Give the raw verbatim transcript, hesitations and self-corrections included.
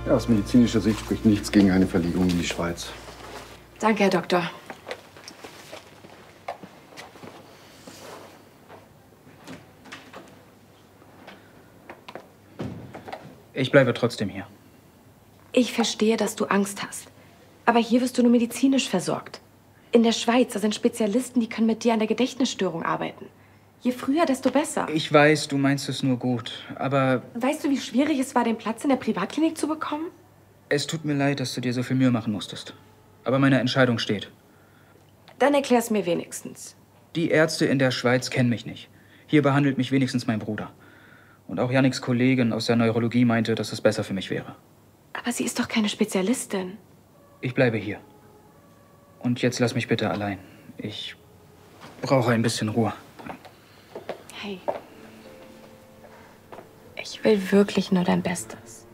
Ja, aus medizinischer Sicht spricht nichts gegen eine Verlegung in die Schweiz. Danke, Herr Doktor. Ich bleibe trotzdem hier. Ich verstehe, dass du Angst hast. Aber hier wirst du nur medizinisch versorgt. In der Schweiz, da sind Spezialisten, die können mit dir an der Gedächtnisstörung arbeiten. Je früher, desto besser. Ich weiß, du meinst es nur gut, aber... Weißt du, wie schwierig es war, den Platz in der Privatklinik zu bekommen? Es tut mir leid, dass du dir so viel Mühe machen musstest. Aber meine Entscheidung steht. Dann erklär's mir wenigstens. Die Ärzte in der Schweiz kennen mich nicht. Hier behandelt mich wenigstens mein Bruder. Und auch Janniks Kollegin aus der Neurologie meinte, dass es besser für mich wäre. Aber sie ist doch keine Spezialistin. Ich bleibe hier. Und jetzt lass mich bitte allein. Ich brauche ein bisschen Ruhe. Hey. Ich will wirklich nur dein Bestes.